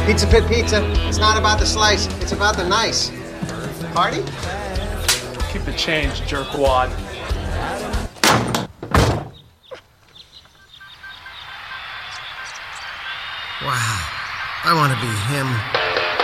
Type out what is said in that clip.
Pizza Pit Pizza. It's not about the slice. It's about the nice. Party? Keep the change, jerkwad. Wow. I want to be him.